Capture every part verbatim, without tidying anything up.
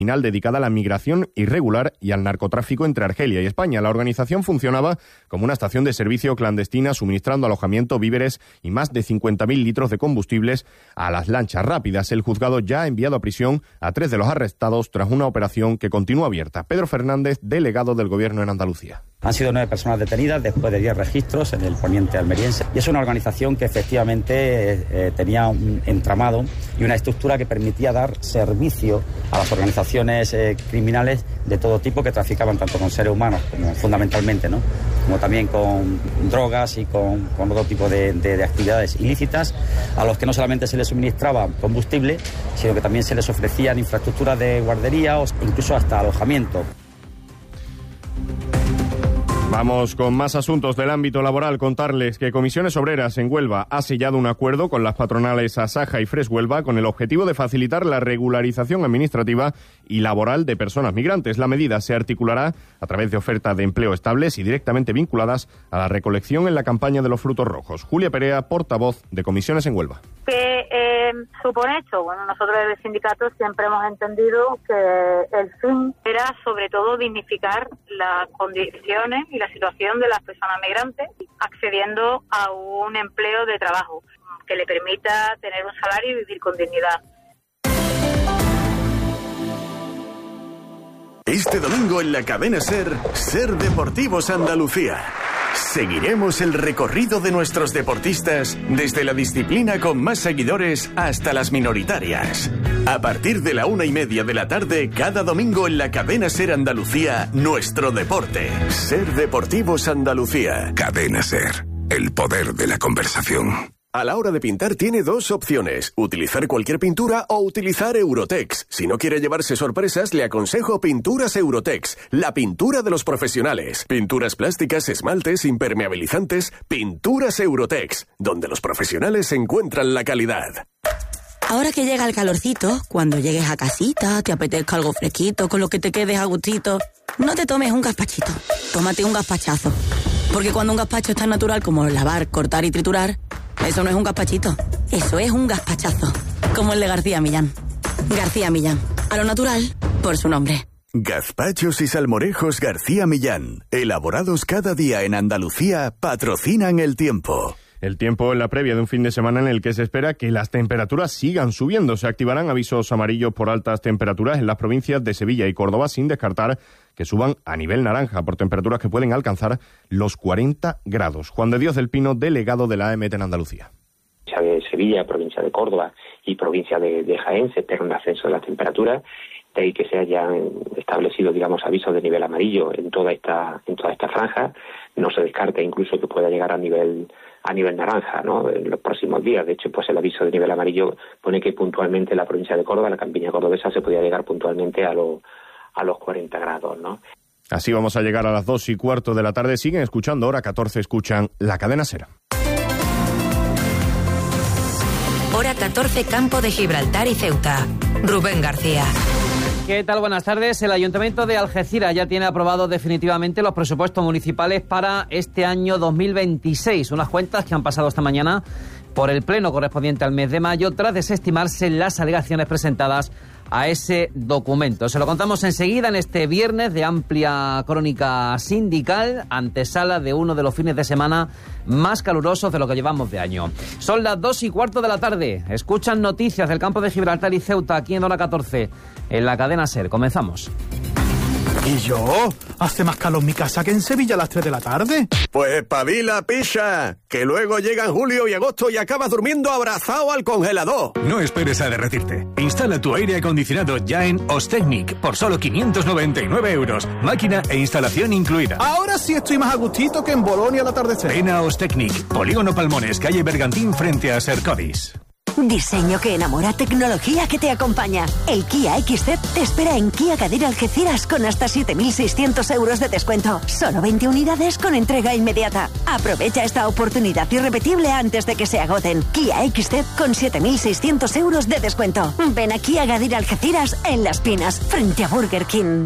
dedicada a la migración irregular y al narcotráfico entre Argelia y España. La organización funcionaba como una estación de servicio clandestina, suministrando alojamiento, víveres y más de cincuenta mil litros de combustibles a las lanchas rápidas. El juzgado ya ha enviado a prisión a tres de los arrestados tras una operación que continúa abierta. Pedro Fernández, delegado del Gobierno en Andalucía. Han sido nueve personas detenidas después de diez registros en el poniente almeriense. Y es una organización que efectivamente eh, tenía un entramado y una estructura que permitía dar servicio a las organizaciones eh, criminales de todo tipo que traficaban tanto con seres humanos, como fundamentalmente, ¿no? como también con drogas y con, con otro tipo de, de, de actividades ilícitas, a los que no solamente se les suministraba combustible, sino que también se les ofrecían infraestructuras de guardería o incluso hasta alojamiento. Vamos con más asuntos del ámbito laboral. Contarles que Comisiones Obreras en Huelva ha sellado un acuerdo con las patronales Asaja y Fresh Huelva con el objetivo de facilitar la regularización administrativa y laboral de personas migrantes. La medida se articulará a través de ofertas de empleo estables y directamente vinculadas a la recolección en la campaña de los frutos rojos. Julia Perea, portavoz de Comisiones en Huelva. ¿Qué eh, supone esto? Bueno, nosotros desde el sindicato siempre hemos entendido que el fin era sobre todo dignificar las condiciones y la situación de las personas migrantes accediendo a un empleo de trabajo que le permita tener un salario y vivir con dignidad. Este domingo en la cadena SER, SER Deportivos Andalucía. Seguiremos el recorrido de nuestros deportistas desde la disciplina con más seguidores hasta las minoritarias. A partir de la una y media de la tarde, cada domingo en la cadena SER Andalucía, nuestro deporte. SER Deportivos Andalucía. Cadena SER, el poder de la conversación. A la hora de pintar tiene dos opciones, utilizar cualquier pintura o utilizar Eurotex. Si no quiere llevarse sorpresas, le aconsejo Pinturas Eurotex, la pintura de los profesionales. Pinturas plásticas, esmaltes, impermeabilizantes, Pinturas Eurotex, donde los profesionales encuentran la calidad. Ahora que llega el calorcito, cuando llegues a casita, te apetezca algo fresquito, con lo que te quedes a gustito, no te tomes un gazpachito, tómate un gazpachazo. Porque cuando un gazpacho es tan natural como lavar, cortar y triturar, eso no es un gazpachito, eso es un gazpachazo, como el de García Millán. García Millán, a lo natural, por su nombre. Gazpachos y salmorejos García Millán, elaborados cada día en Andalucía, patrocinan el tiempo. El tiempo en la previa de un fin de semana en el que se espera que las temperaturas sigan subiendo. Se activarán avisos amarillos por altas temperaturas en las provincias de Sevilla y Córdoba, sin descartar que suban a nivel naranja por temperaturas que pueden alcanzar los cuarenta grados. Juan de Dios del Pino, delegado de la A E M E T en Andalucía. Provincia de Sevilla, provincia de Córdoba y provincia de, de Jaén se espera un ascenso de las temperaturas, de ahí que se hayan establecido, digamos, avisos de nivel amarillo en toda esta en toda esta franja. No se descarta incluso que pueda llegar a nivel a nivel naranja, ¿no?, en los próximos días. De hecho, pues el aviso de nivel amarillo pone que puntualmente la provincia de Córdoba, la campiña cordobesa, se podría llegar puntualmente a los a los cuarenta grados, ¿no? Así vamos a llegar a las dos y cuarto de la tarde. Siguen escuchando, hora catorce, escuchan la cadena SER. Hora catorce, Campo de Gibraltar y Ceuta. Rubén García. ¿Qué tal? Buenas tardes. El Ayuntamiento de Algeciras ya tiene aprobados definitivamente los presupuestos municipales para este año dos mil veintiséis. Unas cuentas que han pasado esta mañana por el pleno correspondiente al mes de mayo tras desestimarse las alegaciones presentadas a ese documento. Se lo contamos enseguida en este viernes de amplia crónica sindical, antesala de uno de los fines de semana más calurosos de lo que llevamos de año. Son las dos y cuarto de la tarde. Escuchan noticias del Campo de Gibraltar y Ceuta aquí en hora catorce en la cadena SER. Comenzamos. ¿Y yo? ¿Hace más calor en mi casa que en Sevilla a las tres de la tarde? Pues espabila, picha, que luego llegan julio y agosto y acabas durmiendo abrazado al congelador. No esperes a derretirte. Instala tu aire acondicionado ya en Ostecnic por solo quinientos noventa y nueve euros. Máquina e instalación incluida. Ahora sí estoy más a gustito que en Bolonia al atardecer. Ven a Ostecnic, Polígono Palmones, calle Bergantín, frente a Sercodis. Diseño que enamora, tecnología que te acompaña. El Kia X Z te espera en Kia Gadir Algeciras con hasta siete mil seiscientos euros de descuento. Solo veinte unidades con entrega inmediata. Aprovecha esta oportunidad irrepetible antes de que se agoten. Kia X Z con siete mil seiscientos euros de descuento. Ven a Kia Gadir Algeciras en Las Pinas, frente a Burger King.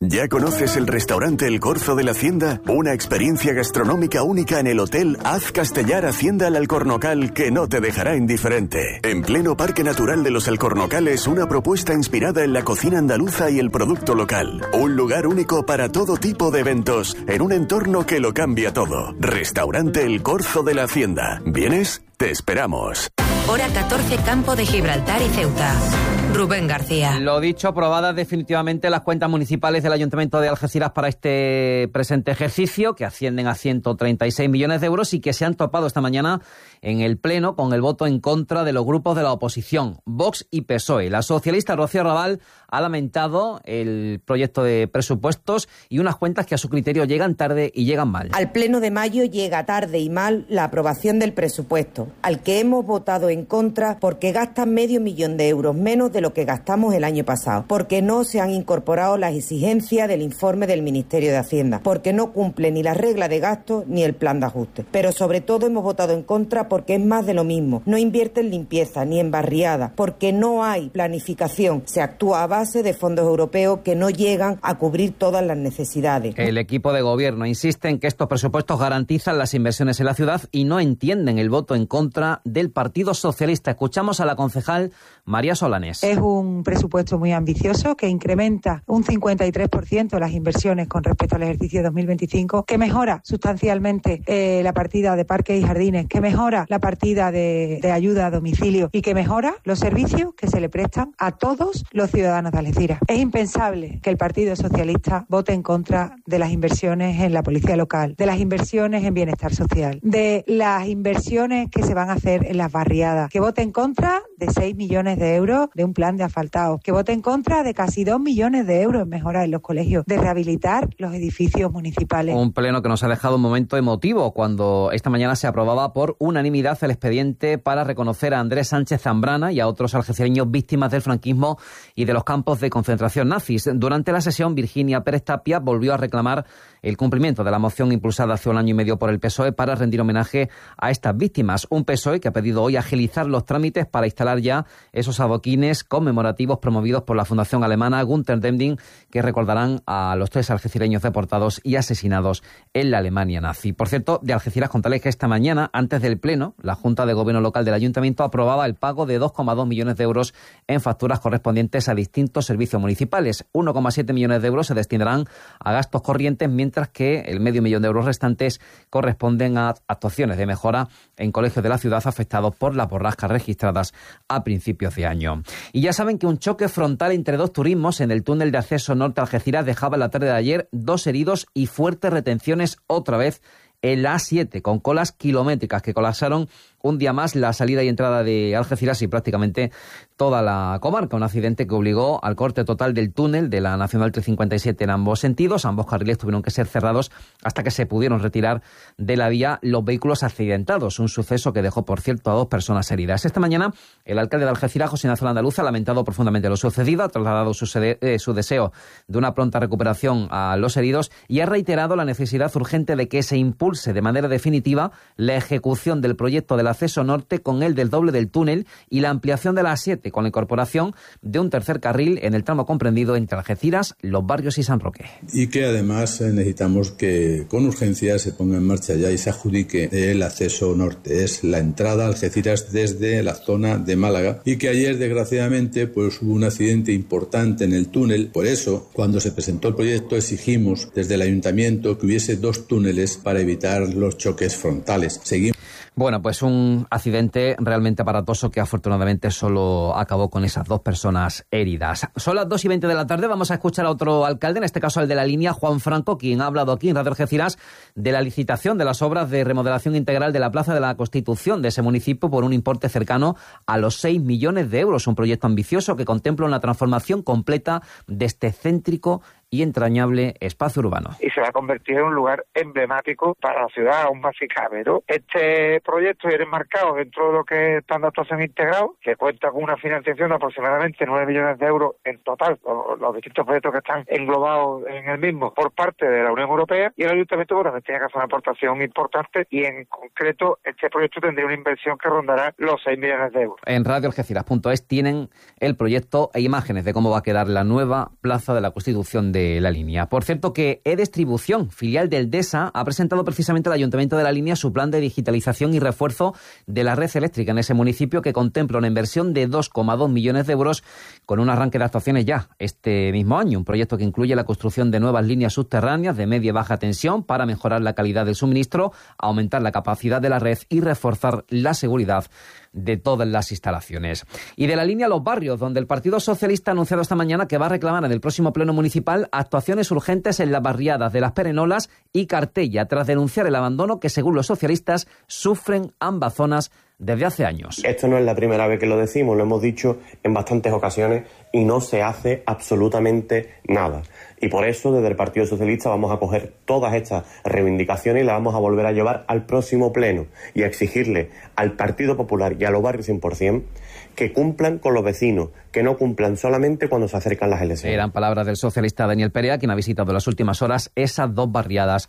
¿Ya conoces el restaurante El Corzo de la Hacienda? Una experiencia gastronómica única en el Hotel Az Castellar Hacienda El Alcornocal que no te dejará indiferente. En pleno Parque Natural de los Alcornocales, una propuesta inspirada en la cocina andaluza y el producto local. Un lugar único para todo tipo de eventos, en un entorno que lo cambia todo. Restaurante El Corzo de la Hacienda. ¿Vienes? Te esperamos. Hora catorce, Campo de Gibraltar y Ceuta. Rubén García. Lo dicho, aprobadas definitivamente las cuentas municipales del Ayuntamiento de Algeciras para este presente ejercicio, que ascienden a ciento treinta y seis millones de euros y que se han topado esta mañana en el Pleno con el voto en contra de los grupos de la oposición, Vox y P S O E. La socialista Rocío Raval ha lamentado el proyecto de presupuestos y unas cuentas que a su criterio llegan tarde y llegan mal. Al Pleno de mayo llega tarde y mal la aprobación del presupuesto, al que hemos votado en contra porque gastan medio millón de euros menos de lo que gastamos el año pasado, porque no se han incorporado las exigencias del informe del Ministerio de Hacienda, porque no cumple ni la regla de gasto ni el plan de ajuste. Pero sobre todo hemos votado en contra porque es más de lo mismo. No invierte en limpieza ni en barriada, porque no hay planificación. Se actúa a base de fondos europeos que no llegan a cubrir todas las necesidades. El equipo de gobierno insiste en que estos presupuestos garantizan las inversiones en la ciudad y no entienden el voto en contra del Partido Socialista. Escuchamos a la concejal María Solanes. Es un presupuesto muy ambicioso que incrementa un cincuenta y tres por ciento las inversiones con respecto al ejercicio dos mil veinticinco, que mejora sustancialmente eh, la partida de parques y jardines, que mejora la partida de, de ayuda a domicilio y que mejora los servicios que se le prestan a todos los ciudadanos de Algeciras. Es impensable que el Partido Socialista vote en contra de las inversiones en la policía local, de las inversiones en bienestar social, de las inversiones que se van a hacer en las barriadas, que vote en contra de seis millones de euros de un plan de asfaltados, que vote en contra de casi dos millones de euros en mejoras en los colegios, de rehabilitar los edificios municipales. Un pleno que nos ha dejado un momento emotivo cuando esta mañana se aprobaba por unanimidad el expediente para reconocer a Andrés Sánchez Zambrana y a otros algecireños víctimas del franquismo y de los campos de concentración nazis. Durante la sesión, Virginia Pérez Tapia volvió a reclamar el cumplimiento de la moción impulsada hace un año y medio por el P S O E para rendir homenaje a estas víctimas. Un P S O E que ha pedido hoy agilizar los trámites para instalar ya esos adoquines conmemorativos promovidos por la fundación alemana Gunther Demding, que recordarán a los tres algecireños deportados y asesinados en la Alemania nazi. Por cierto, de Algeciras contarles que esta mañana, antes del Pleno, la Junta de Gobierno Local del Ayuntamiento aprobaba el pago de dos coma dos millones de euros en facturas correspondientes a distintos servicios municipales. uno coma siete millones de euros se destinarán a gastos corrientes, mientras que el medio millón de euros restantes corresponden a actuaciones de mejora en colegios de la ciudad afectados por las borrascas registradas a principios de año. Y ya saben que un choque frontal entre dos turismos en el túnel de acceso norte a Algeciras dejaba la tarde de ayer dos heridos y fuertes retenciones otra vez en la A siete, con colas kilométricas que colapsaron un día más la salida y entrada de Algeciras y prácticamente toda la comarca. Un accidente que obligó al corte total del túnel de la Nacional trescientos cincuenta y siete en ambos sentidos. Ambos carriles tuvieron que ser cerrados hasta que se pudieron retirar de la vía los vehículos accidentados. Un suceso que dejó, por cierto, a dos personas heridas. Esta mañana, el alcalde de Algeciras, José Ignacio Landaluz, ha lamentado profundamente lo sucedido, ha trasladado su, sede, eh, su deseo de una pronta recuperación a los heridos y ha reiterado la necesidad urgente de que se impulse de manera definitiva la ejecución del proyecto del acceso norte con el del doble del túnel y la ampliación de la A siete con la incorporación de un tercer carril en el tramo comprendido entre Algeciras, Los Barrios y San Roque. Y que además necesitamos que con urgencia se ponga en marcha ya y se adjudique el acceso norte. Es la entrada a Algeciras desde la zona de Málaga y que ayer desgraciadamente pues hubo un accidente importante en el túnel. Por eso, cuando se presentó el proyecto exigimos desde el ayuntamiento que hubiese dos túneles para evitar los choques frontales. Seguimos. Bueno, pues un accidente realmente aparatoso que afortunadamente solo acabó con esas dos personas heridas. Son las dos y veinte de la tarde, vamos a escuchar a otro alcalde, en este caso el de la línea, Juan Franco, quien ha hablado aquí en Radio Algeciras de la licitación de las obras de remodelación integral de la Plaza de la Constitución de ese municipio por un importe cercano a los seis millones de euros. Un proyecto ambicioso que contempla una transformación completa de este céntrico y entrañable espacio urbano. Y se va a convertir en un lugar emblemático para la ciudad, aún más si cabe, ¿no? Este proyecto viene enmarcado dentro de lo que es el plan de actuación integrado, que cuenta con una financiación de aproximadamente nueve millones de euros en total, los, los distintos proyectos que están englobados en el mismo, por parte de la Unión Europea, y el Ayuntamiento bueno, también tiene que hacer una aportación importante, y en concreto este proyecto tendría una inversión que rondará los seis millones de euros. En radio algeciras punto es tienen el proyecto e imágenes de cómo va a quedar la nueva Plaza de la Constitución de de La Línea. Por cierto que E-Distribución, filial del DESA, ha presentado precisamente al Ayuntamiento de La Línea su plan de digitalización y refuerzo de la red eléctrica en ese municipio, que contempla una inversión de dos coma dos millones de euros con un arranque de actuaciones ya este mismo año. Un proyecto que incluye la construcción de nuevas líneas subterráneas de media y baja tensión para mejorar la calidad del suministro, aumentar la capacidad de la red y reforzar la seguridad de todas las instalaciones. Y de La Línea a los barrios, donde el Partido Socialista ha anunciado esta mañana que va a reclamar en el próximo pleno municipal actuaciones urgentes en las barriadas de Las Perenolas y Cartella, tras denunciar el abandono que, según los socialistas, sufren ambas zonas desde hace años. Esto no es la primera vez que lo decimos, lo hemos dicho en bastantes ocasiones y no se hace absolutamente nada. Y por eso desde el Partido Socialista vamos a coger todas estas reivindicaciones y las vamos a volver a llevar al próximo pleno y a exigirle al Partido Popular y a los barrios cien por ciento que cumplan con los vecinos, que no cumplan solamente cuando se acercan las elecciones. Eran palabras del socialista Daniel Perea, quien ha visitado en las últimas horas esas dos barriadas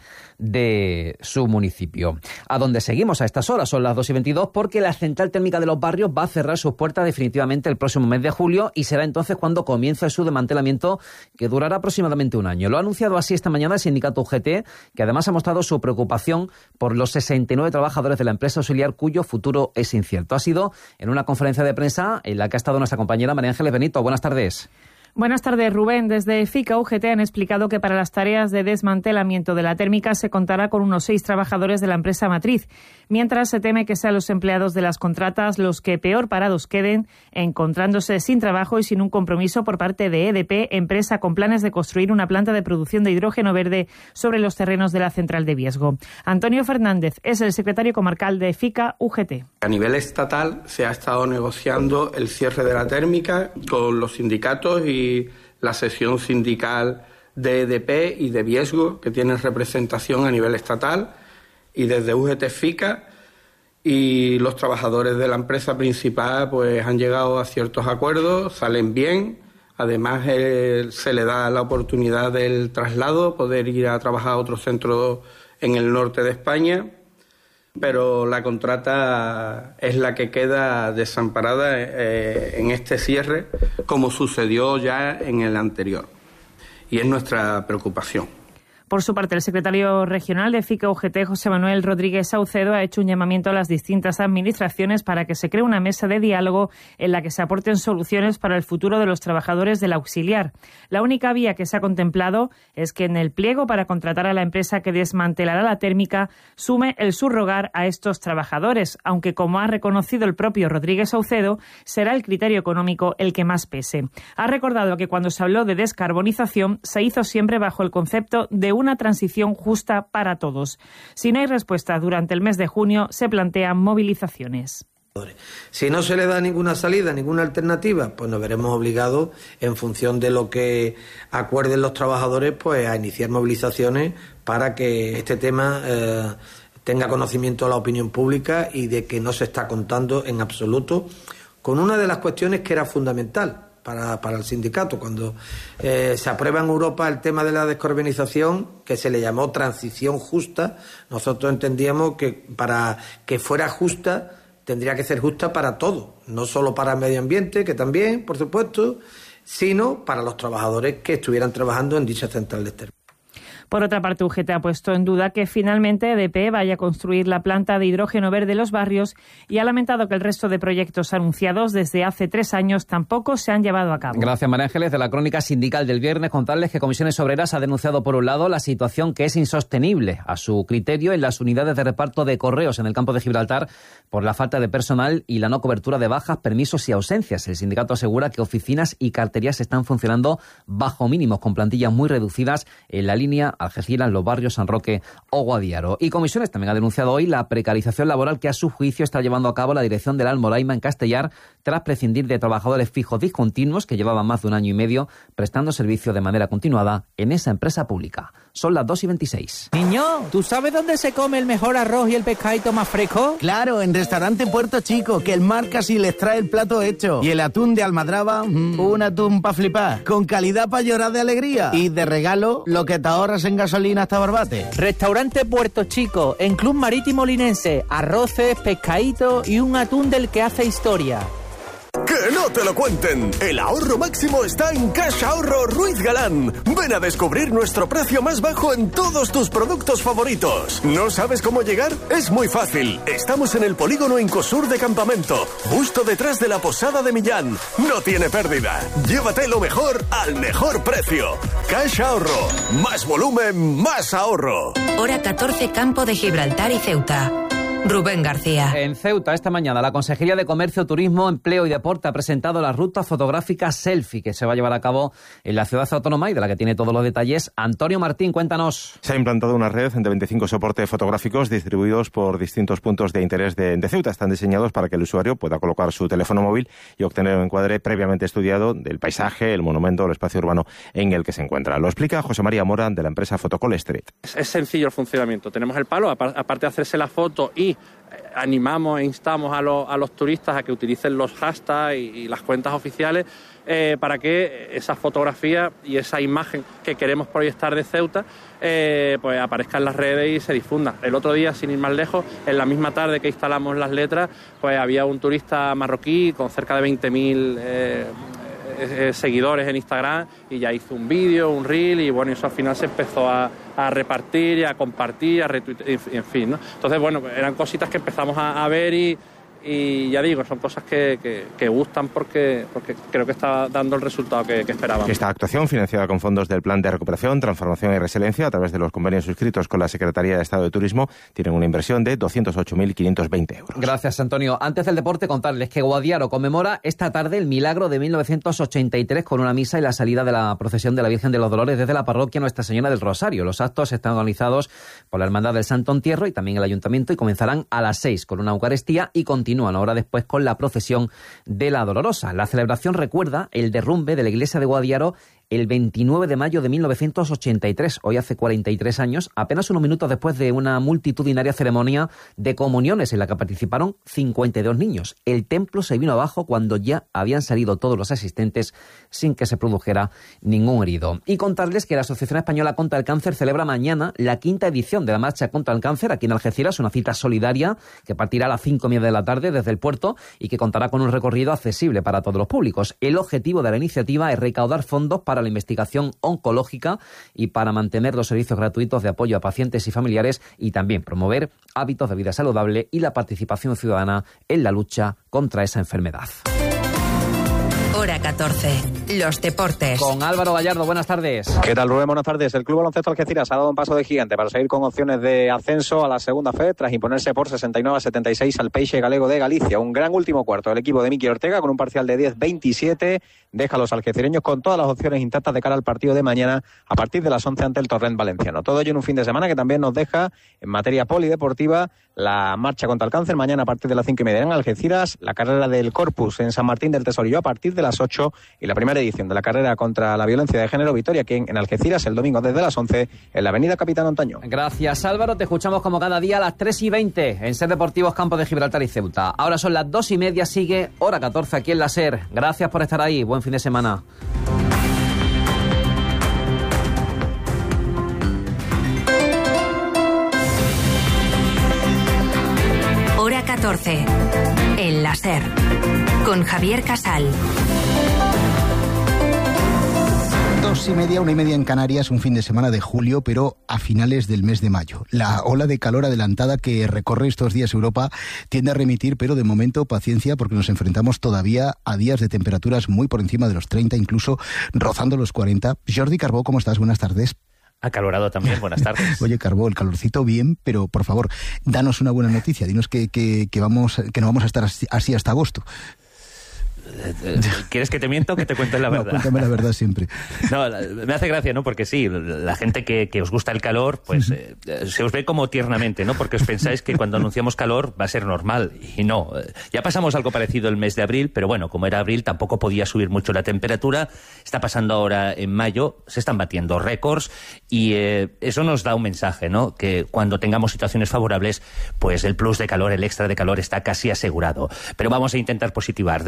de su municipio. A donde seguimos a estas horas, son las dos y veintidós, porque la Central Térmica de los Barrios va a cerrar sus puertas definitivamente el próximo mes de julio y será entonces cuando comience su desmantelamiento, que durará aproximadamente un año. Lo ha anunciado así esta mañana el sindicato U G T, que además ha mostrado su preocupación por los sesenta y nueve trabajadores de la empresa auxiliar cuyo futuro es incierto. Ha sido en una conferencia de prensa en la que ha estado nuestra compañera María Ángeles Benito. Buenas tardes. Buenas tardes, Rubén. Desde FICA U G T han explicado que para las tareas de desmantelamiento de la térmica se contará con unos seis trabajadores de la empresa matriz, mientras se teme que sean los empleados de las contratas los que peor parados queden, encontrándose sin trabajo y sin un compromiso por parte de E D P, empresa con planes de construir una planta de producción de hidrógeno verde sobre los terrenos de la central de Viesgo. Antonio Fernández es el secretario comarcal de FICA U G T. A nivel estatal se ha estado negociando el cierre de la térmica con los sindicatos y la sección sindical de E D P y de Viesgo, que tienen representación a nivel estatal, y desde U G T FICA y los trabajadores de la empresa principal pues han llegado a ciertos acuerdos, salen bien. Además eh, se le da la oportunidad del traslado, poder ir a trabajar a otro centro en el norte de España, pero la contrata es la que queda desamparada eh, en este cierre, como sucedió ya en el anterior. Y es nuestra preocupación. Por su parte, el secretario regional de FICA U G T, José Manuel Rodríguez Saucedo, ha hecho un llamamiento a las distintas administraciones para que se cree una mesa de diálogo en la que se aporten soluciones para el futuro de los trabajadores del auxiliar. La única vía que se ha contemplado es que en el pliego para contratar a la empresa que desmantelará la térmica sume el subrogar a estos trabajadores, aunque, como ha reconocido el propio Rodríguez Saucedo, será el criterio económico el que más pese. Ha recordado que cuando se habló de descarbonización se hizo siempre bajo el concepto de una transición justa para todos. Si no hay respuesta durante el mes de junio, se plantean movilizaciones. Si no se le da ninguna salida, ninguna alternativa, pues nos veremos obligados, en función de lo que acuerden los trabajadores, pues a iniciar movilizaciones para que este tema eh, tenga conocimiento de la opinión pública y de que no se está contando en absoluto con una de las cuestiones que era fundamental para, para el sindicato. Cuando eh, se aprueba en Europa el tema de la descarbonización, que se le llamó transición justa, nosotros entendíamos que para que fuera justa tendría que ser justa para todo, no solo para el medio ambiente, que también, por supuesto, sino para los trabajadores que estuvieran trabajando en dicha central de térmica. Por otra parte, U G T ha puesto en duda que finalmente E D P vaya a construir la planta de hidrógeno verde de los barrios y ha lamentado que el resto de proyectos anunciados desde hace tres años tampoco se han llevado a cabo. Gracias, María Ángeles. De la crónica sindical del viernes, contarles que Comisiones Obreras ha denunciado, por un lado, la situación que es insostenible, a su criterio, en las unidades de reparto de correos en el campo de Gibraltar por la falta de personal y la no cobertura de bajas, permisos y ausencias. El sindicato asegura que oficinas y carterías están funcionando bajo mínimos, con plantillas muy reducidas en la línea Algeciras, Los Barrios, San Roque o Guadiaro. Y Comisiones también ha denunciado hoy la precarización laboral que a su juicio está llevando a cabo la dirección del Almolaima en Castellar, tras prescindir de trabajadores fijos discontinuos que llevaban más de un año y medio prestando servicio de manera continuada en esa empresa pública. Son las dos y veintiséis. Niño, ¿tú sabes dónde se come el mejor arroz y el pescadito más fresco? Claro, en Restaurante Puerto Chico, que el mar casi les trae el plato hecho. Y el atún de Almadraba, mmm, un atún pa' flipar. Con calidad pa' llorar de alegría. Y de regalo, lo que te ahorras en gasolina hasta Barbate. Restaurante Puerto Chico, en Club Marítimo Linense. Arroces, pescadito y un atún del que hace historia. ¡Que no te lo cuenten! El ahorro máximo está en Cash Ahorro Ruiz Galán. Ven a descubrir nuestro precio más bajo en todos tus productos favoritos. ¿No sabes cómo llegar? Es muy fácil. Estamos en el polígono Incosur de Campamento, justo detrás de la Posada de Millán. No tiene pérdida. Llévate lo mejor al mejor precio. Cash Ahorro. Más volumen, más ahorro. Hora catorce, Campo de Gibraltar y Ceuta. Rubén García. En Ceuta, esta mañana, la Consejería de Comercio, Turismo, Empleo y Deporte ha presentado la ruta fotográfica Selfie, que se va a llevar a cabo en la ciudad autónoma y de la que tiene todos los detalles. Antonio Martín, cuéntanos. Se ha implantado una red de veinticinco soportes fotográficos distribuidos por distintos puntos de interés de, de Ceuta. Están diseñados para que el usuario pueda colocar su teléfono móvil y obtener un encuadre previamente estudiado del paisaje, el monumento o el espacio urbano en el que se encuentra. Lo explica José María Mora, de la empresa Photocall Street. Es, es sencillo el funcionamiento. Tenemos el palo, aparte de hacerse la foto y animamos e instamos a, lo, a los turistas a que utilicen los hashtags y, y las cuentas oficiales eh, para que esa fotografía y esa imagen que queremos proyectar de Ceuta eh, pues aparezca en las redes y se difunda. El otro día, sin ir más lejos, en la misma tarde que instalamos las letras, pues había un turista marroquí con cerca de veinte mil eh, eh, seguidores en Instagram y ya hizo un vídeo, un reel y bueno, eso al final se empezó a a repartir y a compartir, a retuitear, en fin, ¿no? Entonces, bueno, eran cositas que empezamos a, a ver y, y ya digo, son cosas que, que, que gustan porque, porque creo que está dando el resultado que, que esperábamos. Esta actuación, financiada con fondos del Plan de Recuperación, Transformación y Resiliencia, a través de los convenios suscritos con la Secretaría de Estado de Turismo, tiene una inversión de doscientos ocho mil quinientos veinte euros. Gracias, Antonio. Antes del deporte, contarles que Guadiaro conmemora esta tarde el milagro de mil novecientos ochenta y tres con una misa y la salida de la procesión de la Virgen de los Dolores desde la parroquia Nuestra Señora del Rosario. Los actos están organizados por la Hermandad del Santo Entierro y también el Ayuntamiento y comenzarán a las seis con una Eucaristía y continúan una hora después con la procesión de la Dolorosa. La celebración recuerda el derrumbe de la iglesia de Guadiaro el veintinueve de mayo de mil novecientos ochenta y tres, hoy hace cuarenta y tres años, apenas unos minutos después de una multitudinaria ceremonia de comuniones en la que participaron cincuenta y dos niños. El templo se vino abajo cuando ya habían salido todos los asistentes sin que se produjera ningún herido. Y contarles que la Asociación Española contra el Cáncer celebra mañana la quinta edición de la Marcha contra el Cáncer aquí en Algeciras, una cita solidaria que partirá a las cinco y media de la tarde desde el puerto y que contará con un recorrido accesible para todos los públicos. El objetivo de la iniciativa es recaudar fondos para la investigación oncológica y para mantener los servicios gratuitos de apoyo a pacientes y familiares y también promover hábitos de vida saludable y la participación ciudadana en la lucha contra esa enfermedad. Hora catorce. Los deportes. Con Álvaro Gallardo, buenas tardes. ¿Qué tal, Rubén? Buenas tardes. El Club Baloncesto Algeciras ha dado un paso de gigante para seguir con opciones de ascenso a la segunda F tras imponerse por sesenta y nueve a setenta y seis al Peixe Galego de Galicia. Un gran último cuarto del equipo de Miki Ortega con un parcial de diez veintisiete. Deja a los algecireños con todas las opciones intactas de cara al partido de mañana a partir de las once ante el Torrent Valenciano. Todo ello en un fin de semana que también nos deja en materia polideportiva la marcha contra el cáncer mañana a partir de las cinco y media en Algeciras, la carrera del Corpus en San Martín del Tesorillo a partir de las ocho y la primera edición de la carrera contra la violencia de género Vitoria aquí en Algeciras el domingo desde las once en la avenida Capitán Ontaño. Gracias, Álvaro. Te escuchamos como cada día a las tres y veinte en Ser Deportivos Campo de Gibraltar y Ceuta. Ahora son las dos y media, sigue Hora catorce aquí en la Ser. Gracias por estar ahí. Buen fin de semana. Hora catorce en la Ser con Javier Casal. Dos y media, una y media en Canarias, un fin de semana de julio, pero a finales del mes de mayo. La ola de calor adelantada que recorre estos días Europa tiende a remitir, pero de momento paciencia porque nos enfrentamos todavía a días de temperaturas muy por encima de los treinta, incluso rozando los cuarenta. Jordi Carbó, ¿cómo estás? Buenas tardes. Acalorado también, buenas tardes. Oye, Carbó, el calorcito bien, pero por favor, danos una buena noticia. Dinos que, que, que, vamos, que no vamos a estar así, así hasta agosto. ¿Quieres que te miento o que te cuente la verdad? No, cuéntame la verdad siempre. No, me hace gracia, ¿no? Porque sí, la gente que, que os gusta el calor, pues uh-huh. eh, se os ve como tiernamente, ¿no? Porque os pensáis que cuando anunciamos calor va a ser normal. Y no. Ya pasamos algo parecido el mes de abril, pero bueno, como era abril tampoco podía subir mucho la temperatura. Está pasando ahora en mayo, se están batiendo récords y eh, eso nos da un mensaje, ¿no? Que cuando tengamos situaciones favorables, pues el plus de calor, el extra de calor está casi asegurado. Pero vamos a intentar positivar. De entrada,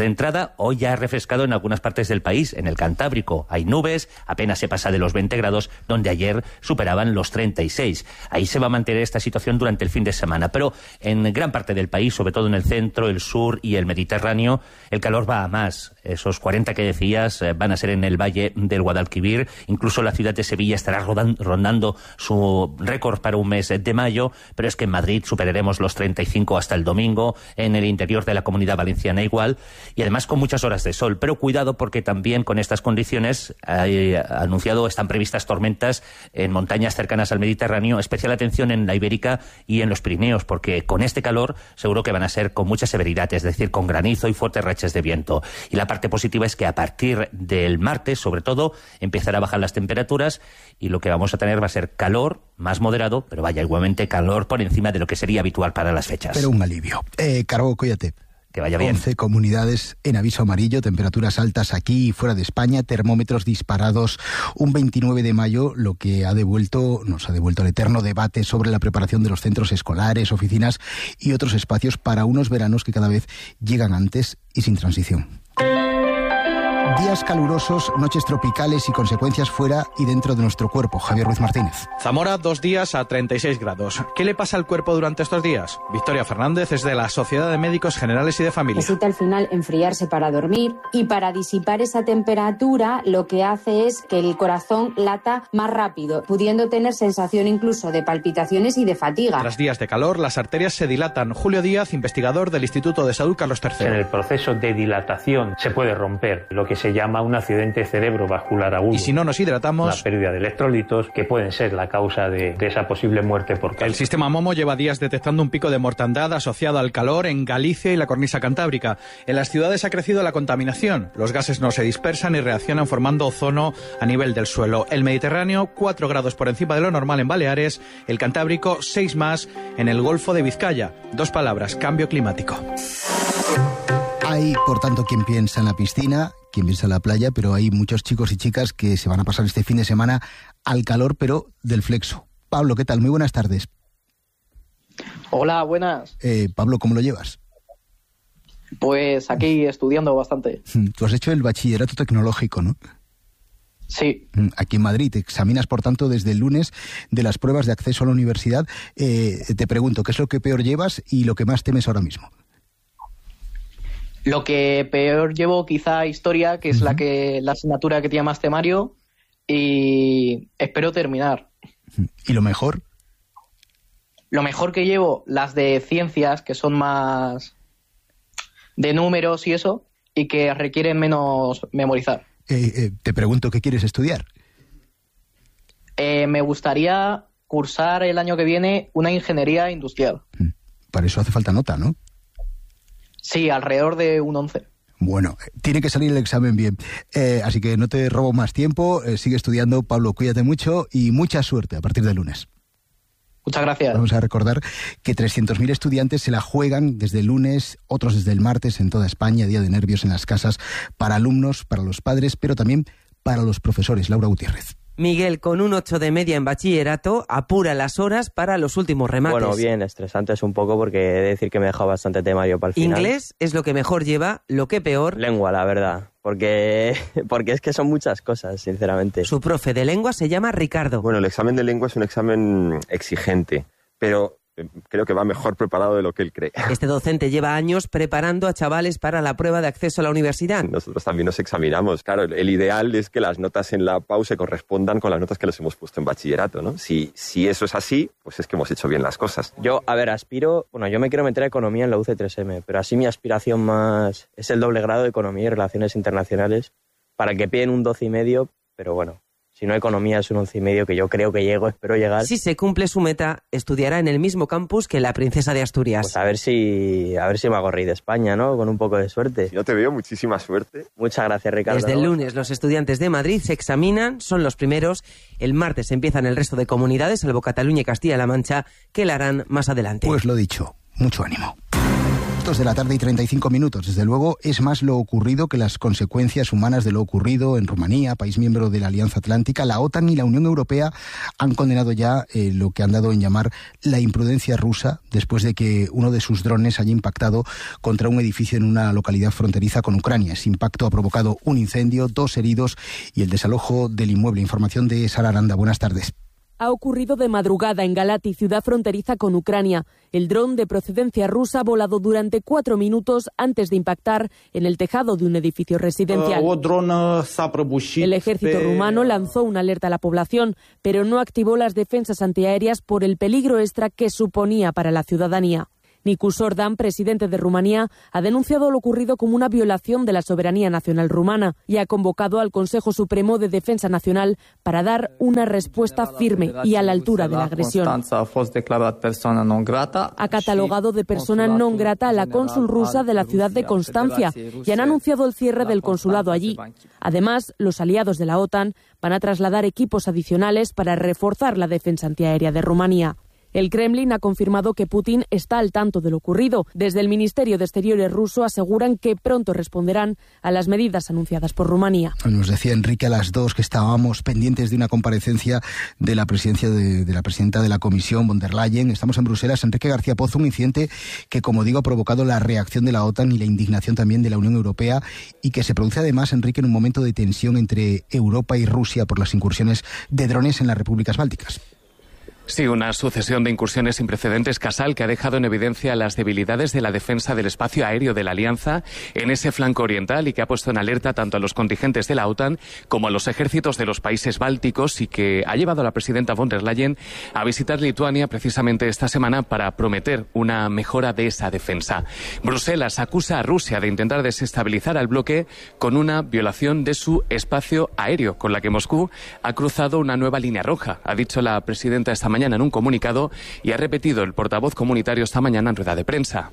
día hoy ya ha refrescado en algunas partes del país. En el Cantábrico hay nubes, apenas se pasa de los veinte grados, donde ayer superaban los treinta y seis. Ahí se va a mantener esta situación durante el fin de semana, pero en gran parte del país, sobre todo en el centro, el sur y el Mediterráneo, el calor va a más. Esos cuarenta que decías eh, van a ser en el valle del Guadalquivir. Incluso la ciudad de Sevilla estará rodan, rondando su récord para un mes de mayo, pero es que en Madrid superaremos los treinta y cinco hasta el domingo, en el interior de la Comunidad Valenciana igual, y además con muchas horas de sol. Pero cuidado, porque también con estas condiciones hay anunciado, están previstas tormentas en montañas cercanas al Mediterráneo. Especial atención en la Ibérica y en los Pirineos, porque con este calor seguro que van a ser con mucha severidad, es decir, con granizo y fuertes rachas de viento. Y la parte positiva es que a partir del martes, sobre todo, empezará a bajar las temperaturas y lo que vamos a tener va a ser calor más moderado, pero vaya, igualmente calor por encima de lo que sería habitual para las fechas. Pero un alivio. Eh, Carbo, cuídate. Que vaya bien. once comunidades en aviso amarillo, temperaturas altas aquí y fuera de España, termómetros disparados. Un veintinueve de mayo, lo que ha devuelto, nos ha devuelto el eterno debate sobre la preparación de los centros escolares, oficinas y otros espacios para unos veranos que cada vez llegan antes y sin transición. Días calurosos, noches tropicales y consecuencias fuera y dentro de nuestro cuerpo. Javier Ruiz Martínez. Zamora, dos días a treinta y seis grados. ¿Qué le pasa al cuerpo durante estos días? Victoria Fernández es de la Sociedad de Médicos Generales y de Familia. Necesita al final enfriarse para dormir y para disipar esa temperatura lo que hace es que el corazón lata más rápido, pudiendo tener sensación incluso de palpitaciones y de fatiga. Tras días de calor, las arterias se dilatan. Julio Díaz, investigador del Instituto de Salud Carlos tercero. En el proceso de dilatación se puede romper lo que se llama un accidente cerebrovascular agudo. Y si no nos hidratamos, la pérdida de electrolitos, que pueden ser la causa de, de esa posible muerte por calor. El sistema Momo lleva días detectando un pico de mortandad asociado al calor en Galicia y la cornisa cantábrica. En las ciudades ha crecido la contaminación. Los gases no se dispersan y reaccionan formando ozono a nivel del suelo. El Mediterráneo, cuatro grados por encima de lo normal en Baleares. El Cantábrico, seis más en el Golfo de Vizcaya. Dos palabras: cambio climático. Hay, por tanto, quien piensa en la piscina, quien piensa en la playa, pero hay muchos chicos y chicas que se van a pasar este fin de semana al calor, pero del flexo. Pablo, ¿qué tal? Muy buenas tardes. Hola, buenas. Eh, Pablo, ¿cómo lo llevas? Pues aquí estudiando bastante. Tú has hecho el bachillerato tecnológico, ¿no? Sí. Aquí en Madrid. Te examinas, por tanto, desde el lunes de las pruebas de acceso a la universidad. Eh, te pregunto, ¿qué es lo que peor llevas y lo que más temes ahora mismo? Lo que peor llevo, quizá historia, que es uh-huh. la que la asignatura que tiene más temario, y espero terminar. ¿Y lo mejor? Lo mejor que llevo, las de ciencias, que son más de números y eso, y que requieren menos memorizar. Eh, eh, te pregunto, ¿qué quieres estudiar? Eh, me gustaría cursar el año que viene una ingeniería industrial. Para eso hace falta nota, ¿no? Sí, alrededor de un once. Bueno, tiene que salir el examen bien. Eh, así que no te robo más tiempo. Eh, sigue estudiando. Pablo, cuídate mucho y mucha suerte a partir del lunes. Muchas gracias. Vamos a recordar que trescientos mil estudiantes se la juegan desde el lunes, otros desde el martes en toda España, día de nervios en las casas para alumnos, para los padres, pero también para los profesores. Laura Gutiérrez. Miguel, con un ocho de media en bachillerato, apura las horas para los últimos remates. Bueno, bien, estresante es un poco porque he de decir que me he dejado bastante temario para el final. Inglés es lo que mejor lleva, lo que peor... Lengua, la verdad, porque, porque es que son muchas cosas, sinceramente. Su profe de lengua se llama Ricardo. Bueno, el examen de lengua es un examen exigente, pero... creo que va mejor preparado de lo que él cree. Este docente lleva años preparando a chavales para la prueba de acceso a la universidad. Nosotros también nos examinamos. Claro, el ideal es que las notas en la P A U se correspondan con las notas que les hemos puesto en bachillerato, ¿no? Si, si eso es así, pues es que hemos hecho bien las cosas. Yo, a ver, aspiro... Bueno, yo me quiero meter a Economía en la U C tres eme, pero así mi aspiración más es el doble grado de Economía y Relaciones Internacionales, para que piden un doce y medio, pero bueno... Si no, Economía es un once y medio que yo creo que llego, espero llegar. Si se cumple su meta, estudiará en el mismo campus que la princesa de Asturias. Pues a ver si a ver si me hago rey de España, ¿no? Con un poco de suerte. Yo te veo muchísima suerte. Muchas gracias, Ricardo. Desde el lunes los estudiantes de Madrid se examinan, son los primeros. El martes empiezan el resto de comunidades, salvo Cataluña y Castilla-La Mancha, que la harán más adelante. Pues lo dicho, mucho ánimo. de la tarde y treinta y cinco minutos. Desde luego es más lo ocurrido que las consecuencias humanas de lo ocurrido en Rumanía, país miembro de la Alianza Atlántica. La OTAN y la Unión Europea han condenado ya eh, lo que han dado en llamar la imprudencia rusa después de que uno de sus drones haya impactado contra un edificio en una localidad fronteriza con Ucrania. Ese impacto ha provocado un incendio, dos heridos y el desalojo del inmueble. Información de Sara Aranda. Buenas tardes. Ha ocurrido de madrugada en Galati, ciudad fronteriza con Ucrania. El dron de procedencia rusa ha volado durante cuatro minutos antes de impactar en el tejado de un edificio residencial. El ejército rumano lanzó una alerta a la población, pero no activó las defensas antiaéreas por el peligro extra que suponía para la ciudadanía. Nicu Sordan, presidente de Rumanía, ha denunciado lo ocurrido como una violación de la soberanía nacional rumana y ha convocado al Consejo Supremo de Defensa Nacional para dar una respuesta firme y a la altura de la agresión. Ha catalogado de persona non grata a la cónsul rusa de la ciudad de Constancia y han anunciado el cierre del consulado allí. Además, los aliados de la OTAN van a trasladar equipos adicionales para reforzar la defensa antiaérea de Rumanía. El Kremlin ha confirmado que Putin está al tanto de lo ocurrido. Desde el Ministerio de Exteriores ruso aseguran que pronto responderán a las medidas anunciadas por Rumanía. Nos decía Enrique a las dos que estábamos pendientes de una comparecencia de la presidencia de, de la presidenta de la Comisión, von der Leyen. Estamos en Bruselas. Enrique García Pozo, un incidente que, como digo, ha provocado la reacción de la OTAN y la indignación también de la Unión Europea y que se produce además, Enrique, en un momento de tensión entre Europa y Rusia por las incursiones de drones en las repúblicas bálticas. Sí, una sucesión de incursiones sin precedentes, Casal, que ha dejado en evidencia las debilidades de la defensa del espacio aéreo de la Alianza en ese flanco oriental y que ha puesto en alerta tanto a los contingentes de la OTAN como a los ejércitos de los países bálticos y que ha llevado a la presidenta von der Leyen a visitar Lituania precisamente esta semana para prometer una mejora de esa defensa. Bruselas acusa a Rusia de intentar desestabilizar al bloque con una violación de su espacio aéreo, con la que Moscú ha cruzado una nueva línea roja, ha dicho la presidenta esta mañana en un comunicado y ha repetido el portavoz comunitario esta mañana en rueda de prensa.